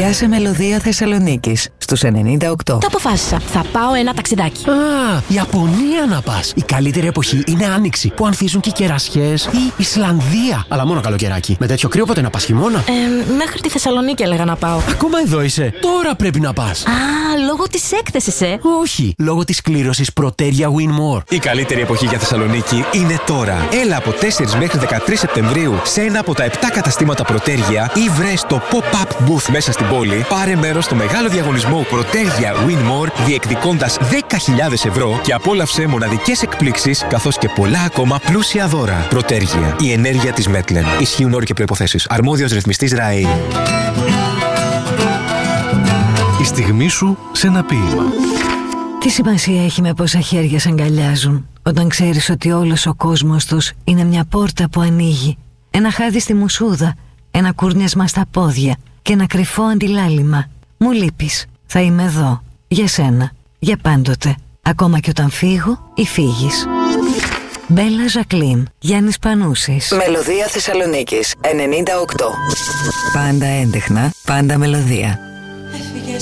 Πιάσε Μελωδία Θεσσαλονίκης στους 98. Το αποφάσισα. Θα πάω ένα ταξιδάκι. Α, Ιαπωνία να πας. Η καλύτερη εποχή είναι άνοιξη, που ανθίζουν και οι κερασιές. Ή Ισλανδία. Αλλά μόνο καλοκαιράκι. Με τέτοιο κρύο πότε να πας, χειμώνα? Μέχρι τη Θεσσαλονίκη έλεγα να πάω. Ακόμα εδώ είσαι. Τώρα πρέπει να πας. Α, λόγω της έκθεσης, Όχι, λόγω της κλήρωσης Proteria Win More. Η καλύτερη εποχή για Θεσσαλονίκη είναι τώρα. Έλα από 4 μέχρι 13 Σεπτεμβρίου σε ένα από τα 7 καταστήματα Proteria ή βρες το pop-up booth μέσα στην πόλη. Πάρε μέρος στο μεγάλο διαγωνισμό Proteria Win More, διεκδικώντας 10.000 ευρώ και απόλαυσε μοναδικές εκπλήξεις καθώς και πολλά ακόμα πλούσια δώρα. Proteria, η ενέργεια της Μέτλεν. Ισχύουν όροι και προϋποθέσεις. Αρμόδιος ρυθμιστής ΡΑΕΗ. Η στιγμή σου σε ένα ποίημα. Τι σημασία έχει με πόσα χέρια σε αγκαλιάζουν, όταν ξέρεις ότι όλος ο κόσμος τους είναι μια πόρτα που ανοίγει, ένα χάδι στη μουσούδα, ένα κούρνιασμα στα πόδια και ένα κρυφό αντιλάλημα. Μου λείπεις. Θα είμαι εδώ. Για σένα. Για πάντοτε. Ακόμα και όταν φύγω ή φύγεις. Μπέλα Ζακλίν. Γιάννης Πανούσης. Μελωδία Θεσσαλονίκης 98. Πάντα έντεχνα, πάντα μελωδία. Έφυγες